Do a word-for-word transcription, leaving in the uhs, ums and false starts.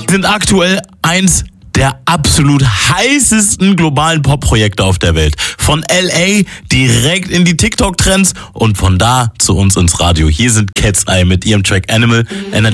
sind aktuell eins der absolut heißesten globalen Pop-Projekte auf der Welt. Von L A direkt in die TikTok-Trends und von da zu uns ins Radio. Hier sind Cat's Eye mit ihrem Track Animal. Energy